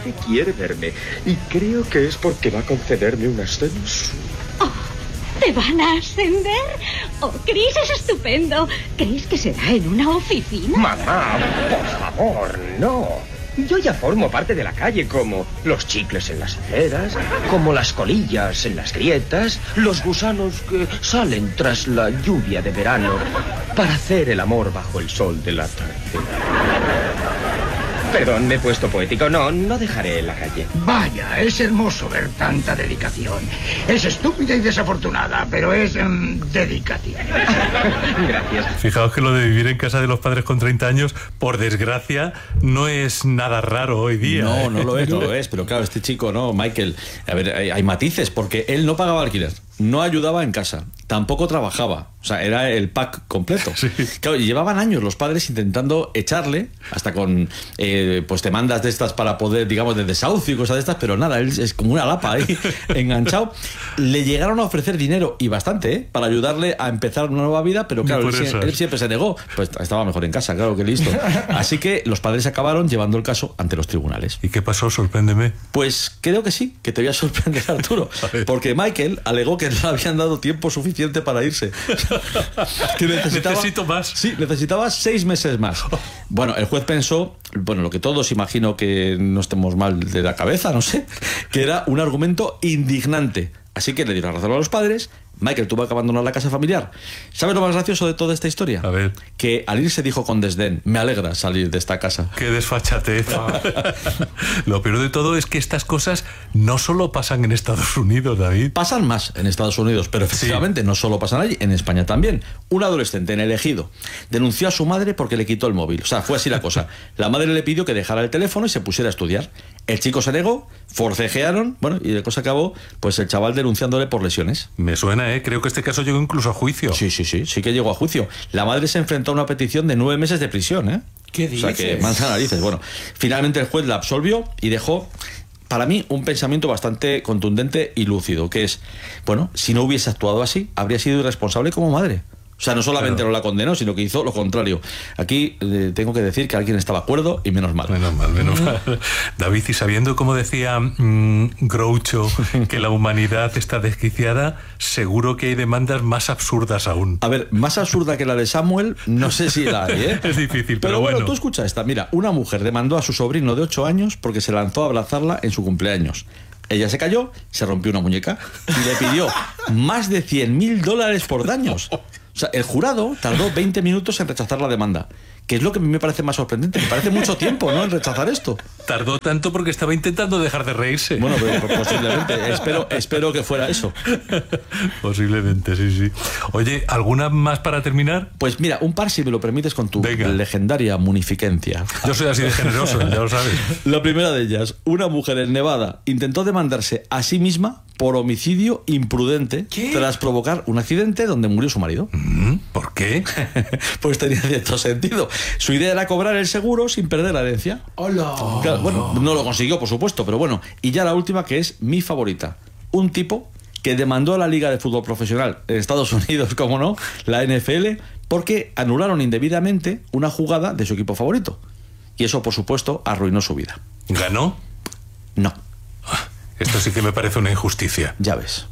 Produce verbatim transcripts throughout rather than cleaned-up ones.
Claramente quiere verme. Y creo que es porque va a concederme un ascenso. Oh, ¿te van a ascender? Oh, Chris, es estupendo. ¿Crees que será en una oficina? Mamá, por favor, no. Yo ya formo parte de la calle, como los chicles en las aceras, como las colillas en las grietas, los gusanos que salen tras la lluvia de verano para hacer el amor bajo el sol de la tarde. Perdón, me he puesto poético. No, no dejaré la calle. Vaya, es hermoso ver tanta dedicación. Es estúpida y desafortunada, pero es um, dedicativa. Gracias. Fijaos que lo de vivir en casa de los padres con treinta años, por desgracia, no es nada raro hoy día. No, ¿eh? no lo es, no lo es. Pero claro, este chico, no, Michael, a ver, hay, hay matices, porque él no pagaba alquiler, no ayudaba en casa, tampoco trabajaba. O sea, era el pack completo. Sí. Claro, y llevaban años los padres intentando echarle, hasta con eh, pues demandas de estas para poder, digamos, de desahucio y cosas de estas, pero nada, él es como una lapa ahí, enganchado. Le llegaron a ofrecer dinero, y bastante, ¿eh?, para ayudarle a empezar una nueva vida, pero claro, él, él, él siempre se negó. Pues estaba mejor en casa, claro, que listo. Así que los padres acabaron llevando el caso ante los tribunales. ¿Y qué pasó? Sorpréndeme. Pues creo que sí, que te voy a sorprender, Arturo. Porque Michael alegó que no le habían dado tiempo suficiente para irse. Que necesitaba, necesito más. Sí, necesitaba seis meses más. Bueno, el juez pensó, bueno, lo que todos imagino que no estemos mal de la cabeza, no sé, que era un argumento indignante. Así que le dio la razón a los padres. Michael tuvo que abandonar la casa familiar. ¿Sabes lo más gracioso de toda esta historia? A ver. Que al irse dijo con desdén: me alegra salir de esta casa. ¡Qué desfachatez! Lo peor de todo es que estas cosas no solo pasan en Estados Unidos, David. Pasan más en Estados Unidos, pero efectivamente sí, no solo pasan allí, en España también. Un adolescente en El Ejido denunció a su madre porque le quitó el móvil. O sea, fue así la cosa. La madre le pidió que dejara el teléfono y se pusiera a estudiar. El chico se negó, forcejearon, bueno, y la cosa acabó, pues el chaval denunciándole por lesiones. Me suena, ¿eh? Creo que este caso llegó incluso a juicio. Sí, sí, sí, sí que llegó a juicio. La madre se enfrentó a una petición de nueve meses de prisión, ¿eh? ¿Qué dices? O sea, que mancha narices. Bueno, finalmente el juez la absolvió y dejó, para mí, un pensamiento bastante contundente y lúcido, que es, bueno, si no hubiese actuado así, habría sido irresponsable como madre. O sea, no solamente claro, no la condenó, sino que hizo lo contrario. Aquí eh, tengo que decir que alguien estaba acuerdo, y menos mal. Menos mal, menos mal. David, y sabiendo, como decía mmm, Groucho, que la humanidad está desquiciada, seguro que hay demandas más absurdas aún. A ver, más absurda que la de Samuel, no sé si la hay, ¿eh? Es difícil, pero, pero bueno, bueno. Tú escucha esta. Mira, una mujer demandó a su sobrino de ocho años porque se lanzó a abrazarla en su cumpleaños. Ella se cayó, se rompió una muñeca y le pidió más de cien mil dólares por daños. O sea, el jurado tardó veinte minutos en rechazar la demanda, que es lo que a mí me parece más sorprendente. Me parece mucho tiempo, ¿no?, en rechazar esto. Tardó tanto porque estaba intentando dejar de reírse. Bueno, pero posiblemente. espero, espero que fuera eso. Posiblemente, sí, sí. Oye, ¿alguna más para terminar? Pues mira, un par, si me lo permites, con tu Venga. legendaria munificencia. Yo soy así de generoso, ya lo sabes. La primera de ellas, una mujer en Nevada intentó demandarse a sí misma por homicidio imprudente. ¿Qué? Tras provocar un accidente donde murió su marido. ¿Por qué? Pues tenía cierto sentido. Su idea era cobrar el seguro sin perder la herencia. ¡Hola! Claro, bueno, no lo consiguió, por supuesto, pero bueno. Y ya la última, que es mi favorita. Un tipo que demandó a la Liga de Fútbol Profesional en Estados Unidos, como no, la N F L, porque anularon indebidamente una jugada de su equipo favorito. Y eso, por supuesto, arruinó su vida. ¿Ganó? No. Esto sí que me parece una injusticia. Ya ves.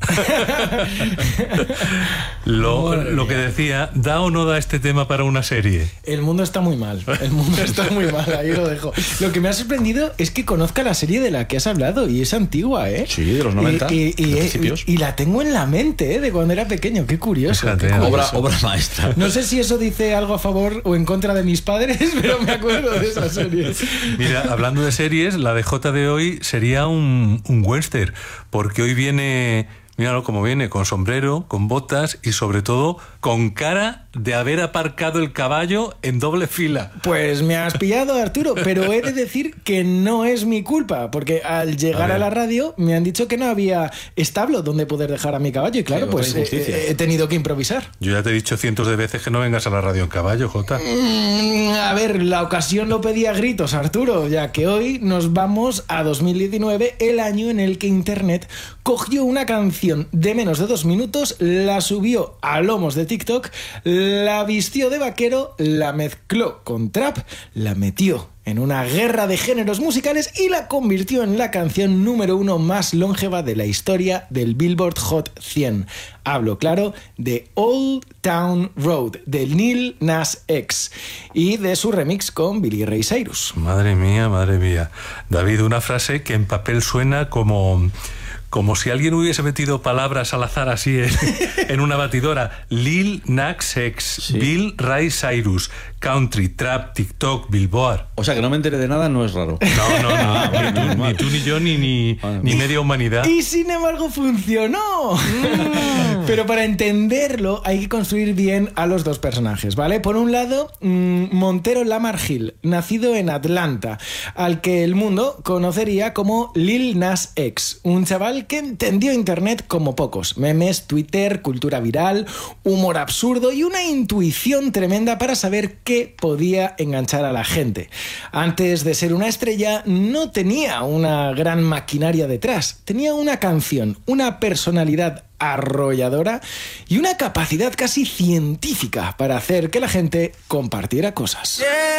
Lo, lo que decía, ¿da o no da este tema para una serie? El mundo está muy mal. El mundo está muy mal, ahí lo dejo. Lo que me ha sorprendido es que conozca la serie de la que has hablado, y es antigua, ¿eh? Sí, de los noventa. Y, y, y, y, y la tengo en la mente, ¿eh?, de cuando era pequeño. Qué curioso. Fíjate, qué curioso. Obra, obra maestra. No sé si eso dice algo a favor o en contra de mis padres, pero me acuerdo de esa serie. Mira, hablando de series, la de J de hoy sería un, un western, porque hoy viene, míralo como viene, con sombrero, con botas y sobre todo con cara de haber aparcado el caballo en doble fila. Pues me has pillado, Arturo, pero he de decir que no es mi culpa, porque al llegar a, a la radio me han dicho que no había establo donde poder dejar a mi caballo, y claro, pues he, he tenido que improvisar. Yo ya te he dicho cientos de veces que no vengas a la radio en caballo, Jota. Mm, a ver, la ocasión lo pedía a gritos, Arturo, ya que hoy nos vamos a dos mil diecinueve, el año en el que Internet cogió una canción de menos de dos minutos, la subió a lomos de TikTok, la vistió de vaquero, la mezcló con trap, la metió en una guerra de géneros musicales y la convirtió en la canción número uno más longeva de la historia del Billboard Hot cien. Hablo, claro, de Old Town Road, de Lil Nas X, y de su remix con Billy Ray Cyrus. Madre mía, madre mía. David, una frase que en papel suena como... como si alguien hubiese metido palabras al azar así en, en una batidora. Lil Nas X, sí. Bill Ray Cyrus, country, trap, TikTok, Billboard. O sea, que no me entere de nada no es raro. No, no, no. Ni, tú, ni tú, ni yo, ni, ni, vale, ni media humanidad. Y sin embargo funcionó. Mm. Pero para entenderlo hay que construir bien a los dos personajes, ¿vale? Por un lado, Montero Lamar Hill, nacido en Atlanta, al que el mundo conocería como Lil Nas X, un chaval que entendió Internet como pocos. Memes, Twitter, cultura viral, humor absurdo y una intuición tremenda para saber qué podía enganchar a la gente. Antes de ser una estrella, no tenía una gran maquinaria detrás. Tenía una canción, una personalidad arrolladora y una capacidad casi científica para hacer que la gente compartiera cosas. Yeah.